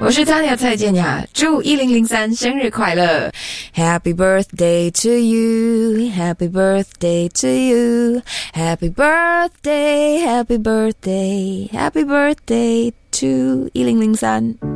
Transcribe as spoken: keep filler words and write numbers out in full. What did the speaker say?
我是 Tanya 蔡健雅，祝一零零三生日快乐 Happy birthday to you Happy birthday to you Happy birthday Happy birthday Happy birthday to 一零零三